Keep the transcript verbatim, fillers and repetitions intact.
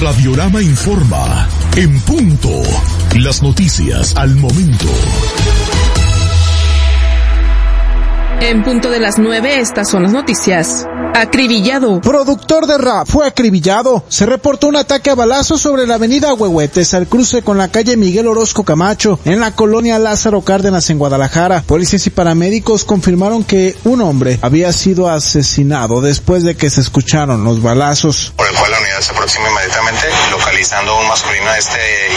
Radiorama informa. En punto. Las noticias al momento. En punto de las nueve, estas son las noticias. Acribillado. Productor de rap fue acribillado. Se reportó un ataque a balazos sobre la avenida Huehuetes al cruce con la calle Miguel Orozco Camacho en la colonia Lázaro Cárdenas en Guadalajara. Policías y paramédicos confirmaron que un hombre había sido asesinado después de que se escucharon los balazos. Por el cual la unidad se aproxima inmediatamente, localizando a un masculino de este